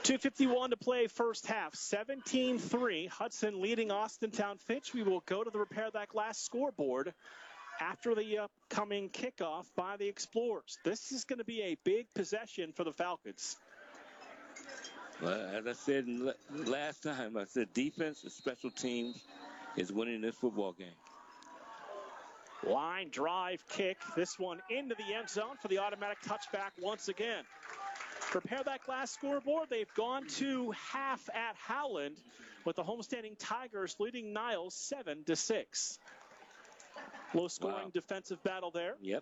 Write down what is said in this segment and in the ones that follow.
2:51 to play first half. 17-3. Hudson leading Austintown Fitch. We will go to the Repair That Glass scoreboard after the upcoming kickoff by the Explorers. This is going to be a big possession for the Falcons. Well, as I said last time, I said defense and special teams is winning this football game. Line drive kick. This one into the end zone for the automatic touchback once again. Prepare That Glass scoreboard. They've gone to half at Howland with the homestanding Tigers leading Niles 7-6. Low scoring defensive battle there. Yep.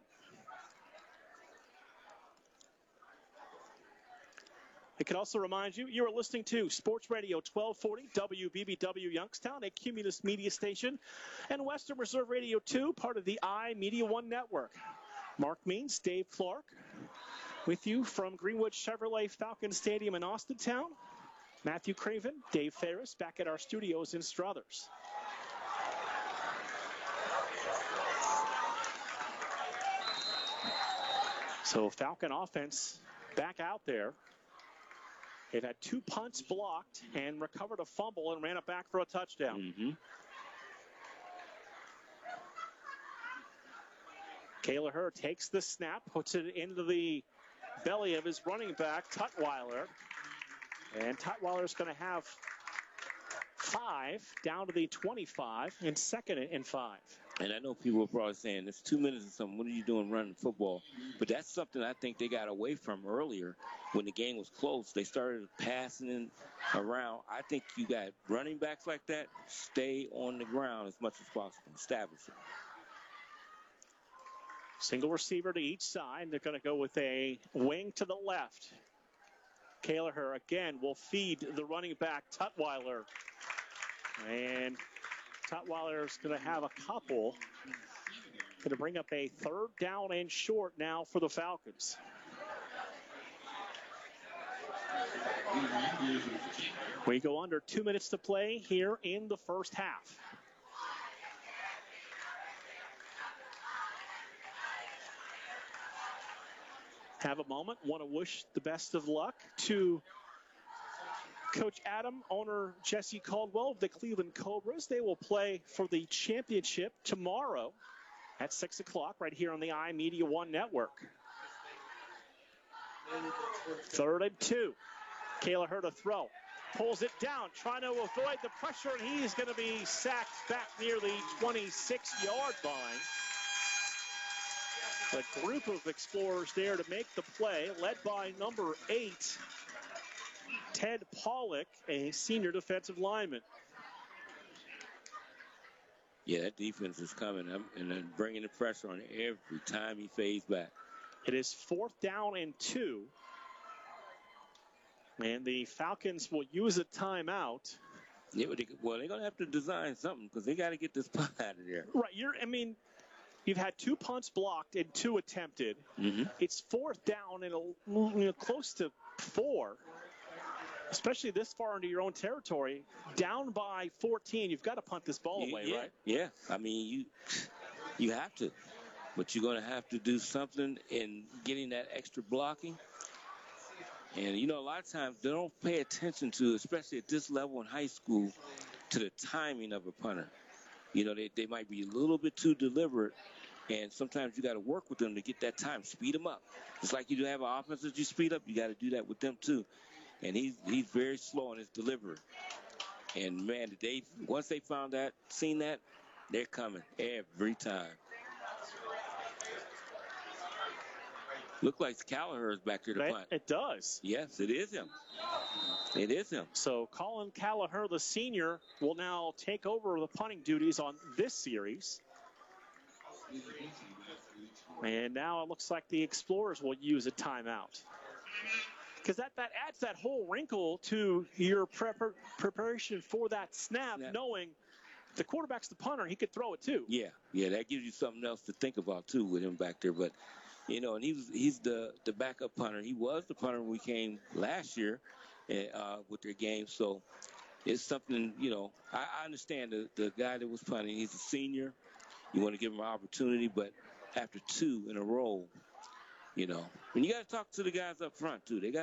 I can also remind you, you are listening to Sports Radio 1240 WBBW Youngstown, a Cumulus media station, and Western Reserve Radio 2, part of the iMedia One network. Mark Means, Dave Clark, with you from Greenwood Chevrolet Falcon Stadium in Austintown. Matthew Craven, Dave Ferris, back at our studios in Struthers. So Falcon offense back out there. They've had 2 punts blocked and recovered a fumble and ran it back for a touchdown. Kaler takes the snap, puts it into the belly of his running back, Tutwiler. And Tutwiler's going to have 5 down to the 25 and 2nd and 5. And I know people are probably saying, it's 2 minutes or something. What are you doing running football? But that's something I think they got away from earlier when the game was close. They started passing it around. I think you got running backs like that, stay on the ground as much as possible. Establish it. Single receiver to each side. They're going to go with a wing to the left. Kaler again will feed the running back, Tutwiler. And Tutwiler is going to have a couple. Going to bring up a 3rd down and short now for the Falcons. We go under 2 minutes to play here in the first half. Have a moment. Want to wish the best of luck to Coach Adam, owner Jesse Caldwell of the Cleveland Cobras. They will play for the championship tomorrow at 6 o'clock right here on the iMedia One network. 3rd and 2. Kaler to throw. Pulls it down, trying to avoid the pressure, and he's going to be sacked back near the 26-yard line. A group of Explorers there to make the play, led by number 8, Ted Pollock, a senior defensive lineman. Yeah, that defense is coming up and then bringing the pressure on every time he fades back. It is 4th down and 2. And the Falcons will use a timeout. Yeah, well, they're going to have to design something because they got to get this punt out of there. Right, you've had 2 punts blocked and 2 attempted. It's 4th down and close to 4. Especially this far into your own territory, down by 14, you've got to punt this ball away, right? Yeah, I mean, you have to. But you're going to have to do something in getting that extra blocking. And, a lot of times they don't pay attention to, especially at this level in high school, to the timing of a punter. They might be a little bit too deliberate, and sometimes you got to work with them to get that time, speed them up. Just like you do have an offense that you speed up, you got to do that with them too. And he's very slow in his delivery. And, man, once they seen that, they're coming every time. Look like Kaler is back there to punt. It does. Yes, it is him. It is him. So Colin Kaler, the senior, will now take over the punting duties on this series. And now it looks like the Explorers will use a timeout. Because that adds that whole wrinkle to your preparation for that snap, knowing the quarterback's the punter, he could throw it too. Yeah, that gives you something else to think about too with him back there. But, and he's the backup punter. He was the punter when we came last year with their game. So it's something, I understand the guy that was punting, he's a senior. You want to give him an opportunity, but after 2 in a row, and you got to talk to the guys up front too. They got